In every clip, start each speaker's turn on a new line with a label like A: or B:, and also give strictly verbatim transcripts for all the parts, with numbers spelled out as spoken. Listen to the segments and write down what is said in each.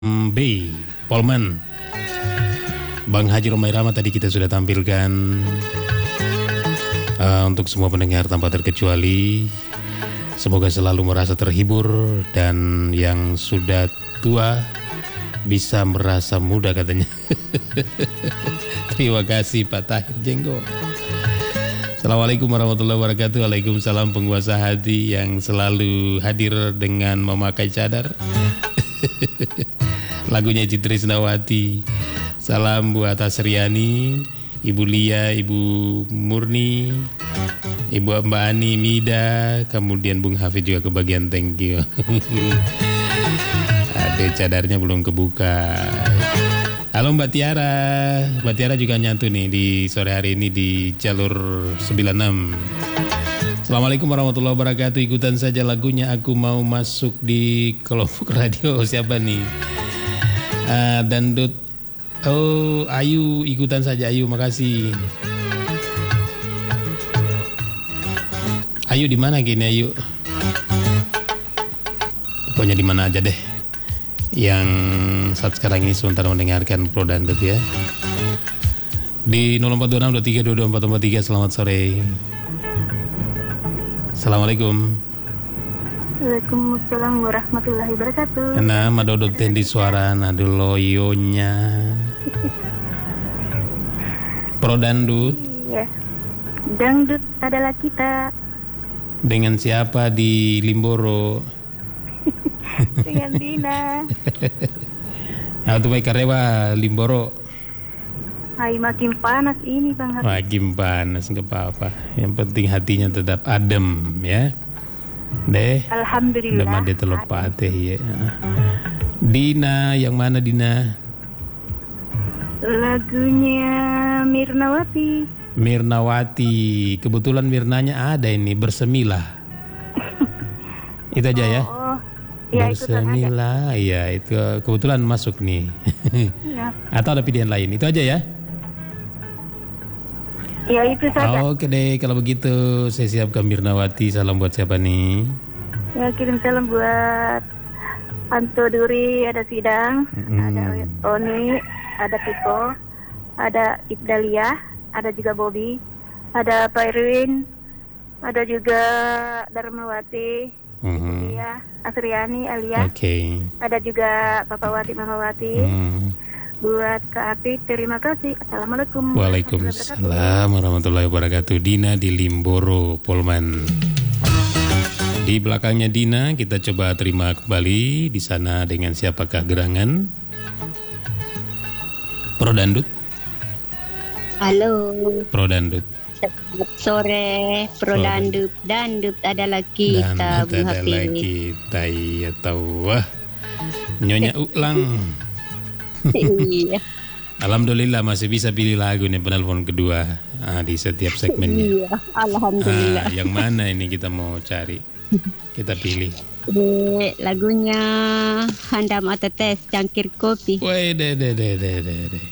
A: B, Polman, Bang Haji Romai Rama tadi kita sudah tampilkan. uh, Untuk semua pendengar tanpa terkecuali, semoga selalu merasa terhibur. Dan yang sudah tua bisa merasa muda katanya. Terima kasih Pak Tahir Jenggo. Assalamualaikum warahmatullahi wabarakatuh. Waalaikumsalam penguasa hati yang selalu hadir dengan memakai cadar. Lagunya Citri Trisnawati. Salam buat Asriani, Ibu Lia, Ibu Murni, Ibu Mbak Ani, Mida, kemudian Bung Hafid juga kebagian, thank you. Ada cadarnya belum kebuka. Halo Mbak Tiara. Mbak Tiara juga nyatu nih di sore hari ini di jalur sembilan enam. Assalamualaikum warahmatullahi wabarakatuh. Ikutan saja lagunya Aku Mau Masuk di kelompok radio. Siapa nih? Uh, Dandut. Oh, Ayu, ikutan saja Ayu, makasih. Ayu di mana gini Ayu? Pokoknya di mana aja deh. Yang saat sekarang ini sebentar mendengarkan Pro Dandut ya. Di nol empat dua enam dua tiga dua dua empat empat tiga. Selamat sore. Assalamualaikum.
B: Waalaikumsalam warahmatullahi wabarakatuh.
A: Nah, madodot tendi suara nado loyonya. Pro Dandut.
B: Iya. Dangdut adalah kita.
A: Dengan siapa di Limboro?
B: Dengan Dina.
A: Nah, tuh baik karewa Limboro.
B: Hai, makin panas ini Bang Hafiz.
A: Makin panas nggak apa-apa. Yang penting hatinya tetap adem ya. Deh.
B: Alhamdulillah.
A: Udah mandi telur pateh ya. Dina, yang mana Dina?
B: Lagunya Mirnawati.
A: Mirnawati. Kebetulan Mirnanya ada ini, Bersemilah. Itu aja ya.
B: Oh, ya itu
A: Bersemilah. Iya, itu kebetulan masuk nih.
B: ya.
A: Atau ada pilihan lain? Itu aja ya.
B: Ya itu saja.
A: Oke deh, kalau begitu saya siapkan Mirnawati. Salam buat siapa nih?
B: Ya, kirim salam buat Anto Duri, ada Sidang,
A: Mm-hmm.
B: ada Oni, ada Tiko, ada Ibdalia, ada juga Bobby, ada Pak Irwin, ada juga Darmawati,
A: Mm-hmm.
B: Iya, Asriani, Alia,
A: Oke.
B: ada juga Papawati, Mamawati.
A: Mm.
B: Buat Kak Api, terima kasih. Assalamualaikum.
A: Waalaikumsalam warahmatullahi wabarakatuh. Dina di Limboro, Polman. Di belakangnya Dina, kita coba terima kembali di sana dengan siapakah gerangan? Pro Dandut.
C: Halo.
A: Pro Dandut.
C: Selamat sore, Pro
A: Oh.
C: Dandut. Dandut adalah kita,
A: Dandut
C: Bung
A: adalah
C: Hafiz.
A: kita, ya tahu. Wah, Nyonya Ulang.
C: Iya.
A: Alhamdulillah masih bisa pilih lagu nih penelpon kedua ah, di setiap segmennya.
C: Iya, alhamdulillah.
A: Ah, yang mana ini kita mau cari? Kita pilih.
C: Eh, lagunya Handam atau Tes Cangkir Kopi.
A: Woi, deh, deh, deh, deh, deh, deh.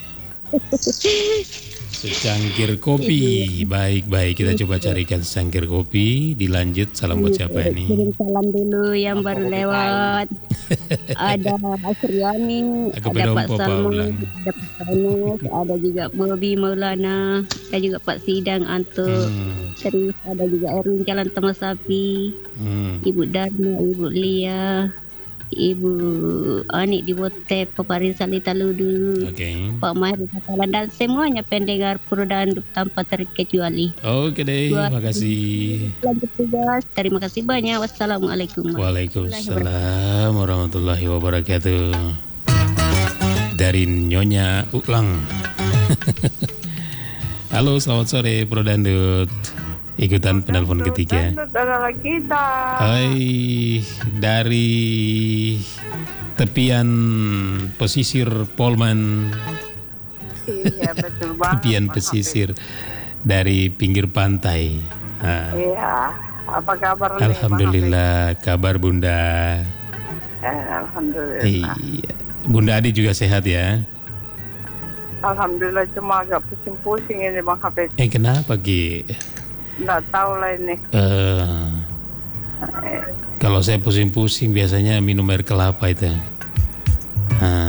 A: Secangkir kopi. Baik, baik. Kita coba carikan secangkir kopi. Dilanjut. Salam buat siapa ini?
C: Kirim salam dulu yang baru lewat. Ada Asriani,
A: Aku
C: ada Pak
A: pedompo, Pak Ulang.
C: Salman, ada Pak Sanes, ada juga Bobby Maulana, ada juga Pak Sidang Anto.
A: Hmm,
C: Terus ada juga Erwin Jalan Taman Sapi,
A: hmm.
C: Ibu Dharma, Ibu Lia, Ibu Ani di Bote, Papa Rizal Italudu,
A: Oke.
C: Pak Mahir Katalan, dan semuanya pendengar Pro Dandut tanpa terkecuali.
A: Oke deh.
C: Buat-
A: Makasih.
C: Lanjut tugas, terima kasih banyak. Wassalamualaikum.
A: Waalaikumsalam warahmatullahi wabarakatuh. Dari Nyonya Ulang. Halo, selamat sore Pro Dandut. Ikutan penelpon ketiga.
B: Dangdut adalah kita.
A: Hai, dari tepian pesisir Polman,
B: Iya, betul banget.
A: tepian
B: Bang
A: pesisir dari pinggir pantai. Nah,
B: Hafiz. Iya, apa kabar nih, Bang
A: alhamdulillah, kabar Bunda.
B: Hafiz? Eh, alhamdulillah.
A: Iya, Bunda Adi juga sehat ya.
B: Alhamdulillah, cuma agak pusing-pusing ini Bang Hafiz.
A: Eh kenapa Ki?
B: Nggak tahu lah ini.
A: Eh, kalau saya pusing-pusing biasanya minum air kelapa itu. Nah,